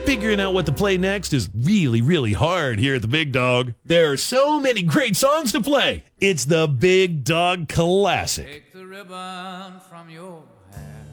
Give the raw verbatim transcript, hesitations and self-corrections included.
Figuring out what to play next is really, really hard here at the Big Dog. There are so many great songs to play. It's the Big Dog Classic. Take the ribbon from your hair.